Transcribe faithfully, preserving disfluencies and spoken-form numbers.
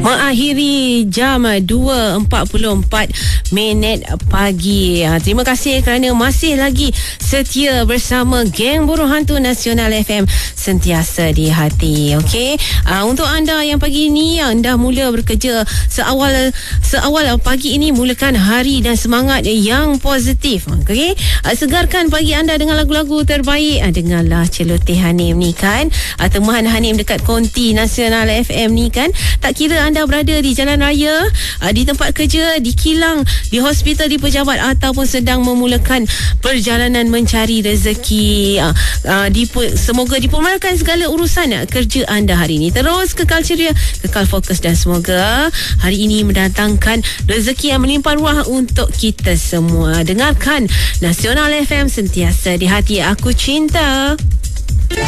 Mengakhiri jam dua empat puluh empat minit pagi. Terima kasih kerana masih lagi setia bersama Geng Buruh Hantu Nasional F M, sentiasa di hati. Okey, uh, untuk anda yang pagi ini anda mula bekerja seawal seawal pagi ini, mulakan hari dan semangat yang positif. Okey, uh, segarkan pagi anda dengan lagu-lagu terbaik. Uh, dengarlah celoteh Hanim ni kan, uh, temuan Hanim dekat Konti Nasional F M ni kan. Tak kira anda berada di jalan raya, uh, di tempat kerja, di kilang, di hospital, di pejabat, ataupun sedang memulakan perjalanan mencari rezeki. Uh, uh, dipu- semoga dipermulakan segala urusan uh, kerja anda hari ini. Terus kekal ceria, kekal fokus, dan semoga hari ini mendatangkan rezeki yang melimpah ruah untuk kita semua. Dengarkan Nasional F M, sentiasa di hati. Aku cinta.